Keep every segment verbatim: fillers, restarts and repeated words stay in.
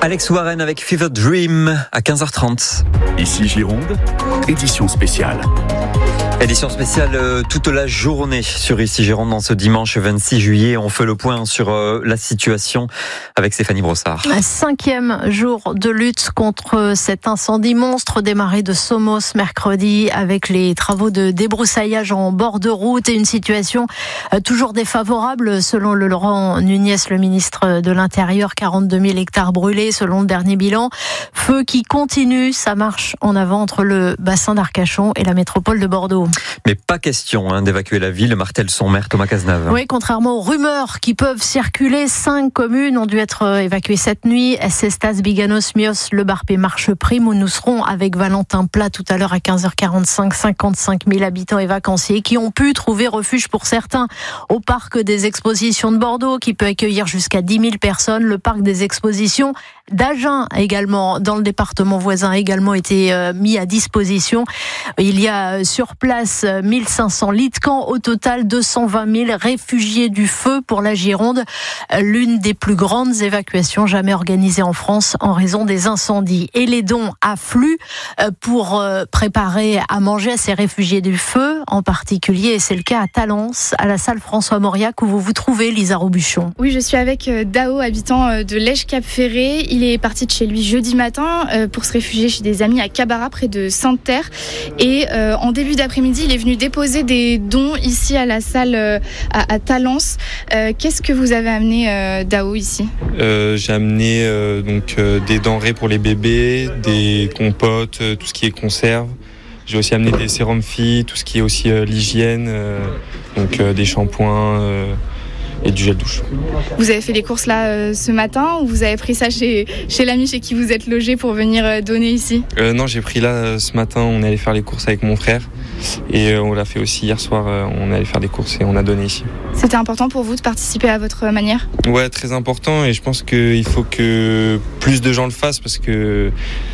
Alex Warren avec Fever Dream à quinze heures trente. Ici Gironde, édition spéciale. Édition spéciale euh, toute la journée sur Ici Gironde dans ce dimanche vingt-six juillet. On fait le point sur euh, la situation avec Stéphanie Brossard. Cinquième jour de lutte contre cet incendie monstre démarré de Somos mercredi avec les travaux de débroussaillage en bord de route et une situation euh, toujours défavorable selon le Laurent Nunez, le ministre de l'Intérieur. quarante-deux mille hectares brûlés selon le dernier bilan. Feu qui continue sa marche en avant entre le bassin d'Arcachon et la métropole de Bordeaux. Mais pas question hein, d'évacuer la ville, martèle son maire Thomas Cazenave. Oui, contrairement aux rumeurs qui peuvent circuler, cinq communes ont dû être évacuées cette nuit. Cestas, Biganos, Mios, Le Barpé, Marcheprime, où nous serons avec Valentin Plat tout à l'heure à quinze heures quarante-cinq. cinquante-cinq mille habitants et vacanciers qui ont pu trouver refuge pour certains au parc des expositions de Bordeaux, qui peut accueillir jusqu'à dix mille personnes. Le parc des expositions d'Agen également, dans le département voisin, a également été euh, mis à disposition. Il y a sur place mille cinq cents lits de camp, au total deux cent vingt mille réfugiés du feu pour la Gironde, l'une des plus grandes évacuations jamais organisées en France en raison des incendies. Et les dons affluent pour préparer à manger à ces réfugiés du feu, en particulier, et c'est le cas à Talence, à la salle François Mauriac, où vous vous trouvez, Lisa Robuchon. Oui, je suis avec Dao, habitant de Lège-Cap-Ferré. Il est parti de chez lui jeudi matin pour se réfugier chez des amis à Cabaret, près de Sainte-Terre. Et euh, en début d'après-midi, il est venu déposer des dons ici à la salle euh, à, à Talence. Euh, qu'est-ce que vous avez amené, euh, Dao, ici ? euh, J'ai amené euh, donc, euh, des denrées pour les bébés, des compotes, euh, tout ce qui est conserve. J'ai aussi amené des sérums filles, tout ce qui est aussi euh, l'hygiène, euh, donc euh, des shampoings euh, et du gel douche. Vous avez fait les courses là euh, ce matin, ou vous avez pris ça chez, chez l'ami chez qui vous êtes logé pour venir euh, donner ici ? euh, Non, j'ai pris là euh, ce matin, on est allé faire les courses avec mon frère. Et euh, on l'a fait aussi hier soir, euh, on est allé faire des courses et on a donné ici. C'était important pour vous de participer à votre manière ? Ouais, très important, et je pense qu'il faut que plus de gens le fassent, parce que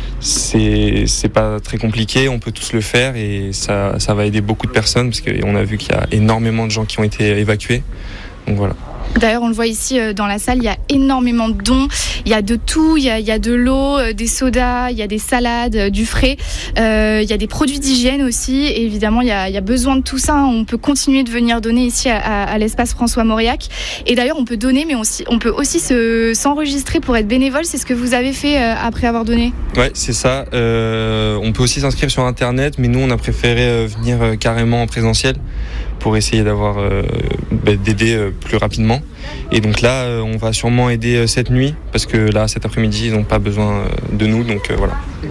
c'est, c'est pas très compliqué, on peut tous le faire et ça, ça va aider beaucoup de personnes, parce qu'on a vu qu'il y a énormément de gens qui ont été évacués. Donc voilà. D'ailleurs, on le voit ici dans la salle, il y a énormément de dons. Il y a de tout, il y a, il y a de l'eau, des sodas, il y a des salades, du frais. Euh, il y a des produits d'hygiène aussi. Et évidemment, il y, a, il y a besoin de tout ça. On peut continuer de venir donner ici à, à, à l'espace François Mauriac. Et d'ailleurs, on peut donner, mais on, on peut aussi se, s'enregistrer pour être bénévole. C'est ce que vous avez fait après avoir donné ? Ouais, c'est ça. Euh, on peut aussi s'inscrire sur Internet, mais nous, on a préféré venir carrément en présentiel pour essayer d'avoir euh, d'aider euh, plus rapidement. Et donc là, euh, on va sûrement aider euh, cette nuit, parce que là, cet après-midi, ils n'ont pas besoin euh, de nous, donc euh, voilà.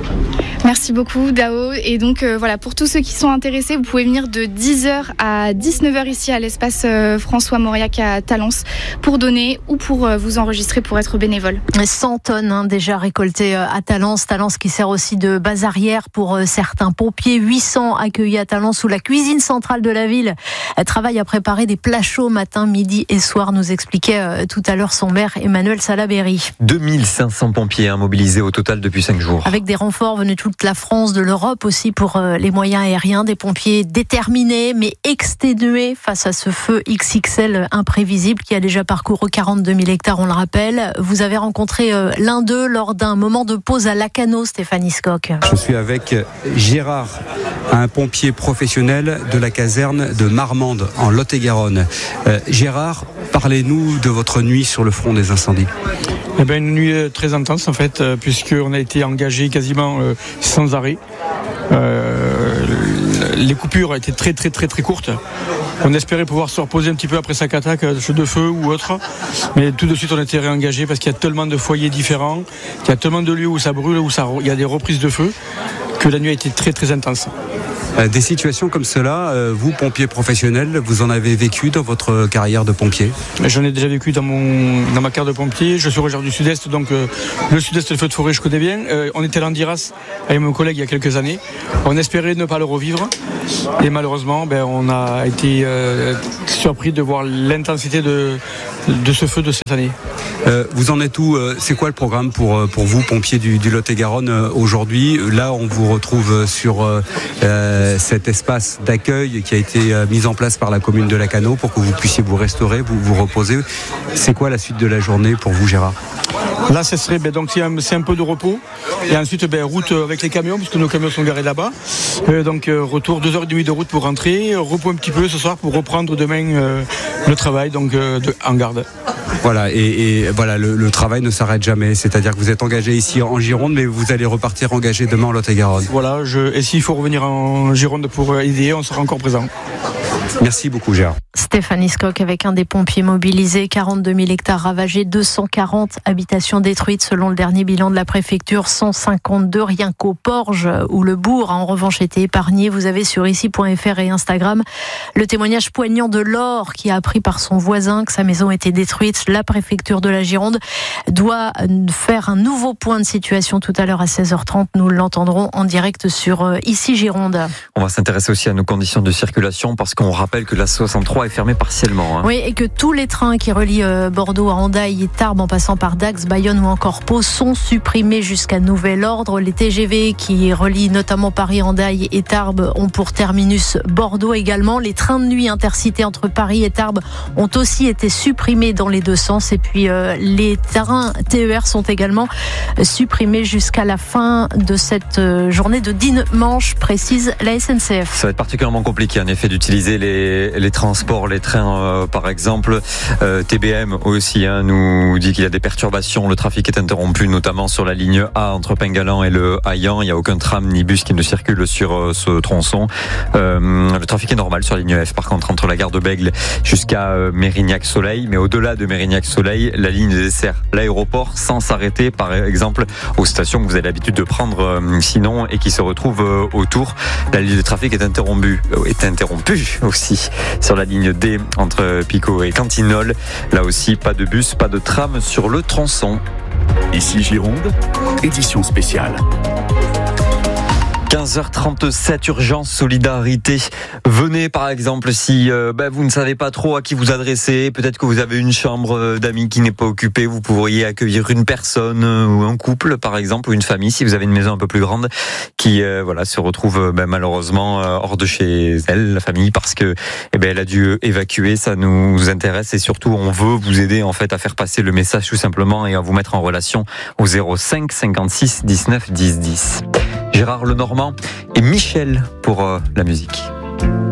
Merci beaucoup, Dao. Et donc euh, voilà, pour tous ceux qui sont intéressés, vous pouvez venir de dix heures à dix-neuf heures ici à l'espace euh, François Mauriac à Talence pour donner ou pour euh, vous enregistrer pour être bénévole. cent tonnes hein, déjà récoltées euh, à Talence. Talence qui sert aussi de base arrière pour euh, certains pompiers. huit cents accueillis à Talence, où la cuisine centrale de la ville euh, travaille à préparer des plats chauds matin, midi et soir, nous expliquait euh, tout à l'heure son maire Emmanuel Salaberry. deux mille cinq cents pompiers hein, mobilisés au total depuis cinq jours. Avec des renforts venus de toute la France, de l'Europe aussi pour euh, les moyens aériens, des pompiers déterminés mais exténués face à ce feu X X L imprévisible qui a déjà parcouru quarante-deux mille hectares, on le rappelle. Vous avez rencontré euh, l'un d'eux lors d'un moment de pause à Lacanau, Stéphanie Skock. Je suis avec Gérard, un pompier professionnel de la caserne de Marmande en Lot-et-Garonne. Euh, Gérard, parlez-nous de votre nuit sur le front des incendies. Eh ben, une nuit très intense en fait, euh, puisqu'on a été engagé quasiment euh, sans arrêt. Euh, les coupures étaient très très très très courtes. On espérait pouvoir se reposer un petit peu après chaque attaque de feu ou autre, mais tout de suite on a été réengagé parce qu'il y a tellement de foyers différents, qu'il y a tellement de lieux où ça brûle, où ça, il y a des reprises de feu, que la nuit a été très très intense. Des situations comme cela, vous, pompier professionnel, vous en avez vécu dans votre carrière de pompier ? J'en ai déjà vécu dans, mon, dans ma carrière de pompier. Je suis originaire du Sud-Est, donc euh, le Sud-Est, le feu de forêt, je connais bien. Euh, on était à l'Andiras avec mon collègue il y a quelques années. On espérait ne pas le revivre. Et malheureusement, ben, on a été euh, surpris de voir l'intensité de, de ce feu de cette année. Euh, vous en êtes où ? C'est quoi le programme pour, pour vous, pompiers du, du Lot-et-Garonne, aujourd'hui ? Là, on vous retrouve sur euh, cet espace d'accueil qui a été mis en place par la commune de Lacanau pour que vous puissiez vous restaurer, vous vous reposer. C'est quoi la suite de la journée pour vous, Gérard ? Là, ce serait ben, donc c'est un, c'est un peu de repos et ensuite ben, route avec les camions puisque nos camions sont garés là-bas. Euh, donc euh, retour deux heures trente de route pour rentrer, repos un petit peu ce soir pour reprendre demain euh, le travail donc euh, de, en garde. Voilà, et, et voilà, le, le travail ne s'arrête jamais. C'est-à-dire que vous êtes engagé ici en Gironde, mais vous allez repartir engagé demain en Lot-et-Garonne. Voilà, je, et s'il faut revenir en Gironde pour aider, on sera encore présent. Merci beaucoup, Gérard. Stéphanie Scocq avec un des pompiers mobilisés, quarante-deux mille hectares ravagés, deux cent quarante habitations détruites selon le dernier bilan de la préfecture, cent cinquante-deux rien qu'au Porge où le bourg a en revanche été épargné. Vous avez sur ici point f r et Instagram le témoignage poignant de Laure qui a appris par son voisin que sa maison était détruite. La préfecture de la Gironde doit faire un nouveau point de situation tout à l'heure à seize heures trente. Nous l'entendrons en direct sur ici Gironde. On va s'intéresser aussi à nos conditions de circulation parce qu'on rappelle que la soixante-trois est fermée partiellement. Hein. Oui, et que tous les trains qui relient Bordeaux à Hendaye et Tarbes en passant par Dax, Bayonne ou encore Pau sont supprimés jusqu'à nouvel ordre. Les T G V qui relient notamment Paris, Hendaye et Tarbes ont pour terminus Bordeaux également. Les trains de nuit intercités entre Paris et Tarbes ont aussi été supprimés dans les deux sens. Et puis euh, les trains T E R sont également supprimés jusqu'à la fin de cette journée de dimanche, précise la S N C F. Ça va être particulièrement compliqué en effet d'utiliser les, les transports, les trains euh, par exemple. Euh, T B M aussi hein, nous dit qu'il y a des perturbations. Le trafic est interrompu notamment sur la ligne A entre Pengalan et le Haillan. Il n'y a aucun tram ni bus qui ne circule sur euh, ce tronçon. Euh, le trafic est normal sur la ligne F par contre entre la gare de Bègle jusqu'à euh, Mérignac-Soleil. Mais au-delà de Mérignac-Soleil, la ligne dessert l'aéroport sans s'arrêter par exemple aux stations que vous avez l'habitude de prendre euh, sinon et qui se retrouvent euh, autour. La ligne de trafic est interrompue, euh, est interrompue aussi sur la ligne D entre Picot et Cantignoles. Là aussi, pas de bus, pas de tram sur le tronçon. Ici Gironde, édition spéciale. quinze heures trente-sept, urgence solidarité. Venez par exemple si euh, bah, vous ne savez pas trop à qui vous adresser. Peut-être que vous avez une chambre d'amis qui n'est pas occupée. Vous pourriez accueillir une personne euh, ou un couple par exemple ou une famille si vous avez une maison un peu plus grande qui euh, voilà se retrouve euh, bah, malheureusement euh, hors de chez elle, la famille, parce que eh ben, elle a dû évacuer. Ça nous intéresse et surtout on veut vous aider en fait à faire passer le message tout simplement et à vous mettre en relation au zéro cinq cinquante-six dix-neuf dix dix. Gérard Lenormand et Michel pour euh, la musique.